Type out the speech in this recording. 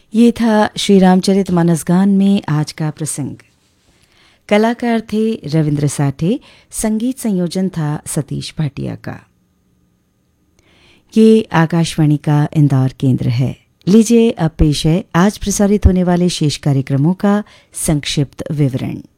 ये था श्री रामचरित मानस गान में आज का प्रसंग। कलाकार थे रविंद्र साठे, संगीत संयोजन था सतीश भाटिया का। ये आकाशवाणी का इंदौर केंद्र है। लीजिए अब पेश है आज प्रसारित होने वाले शेष कार्यक्रमों का संक्षिप्त विवरण।